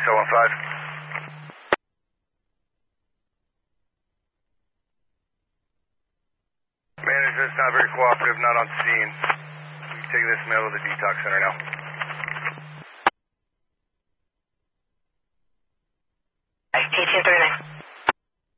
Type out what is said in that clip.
Manager, it's not very cooperative, not on scene. We take this mail to the detox center now.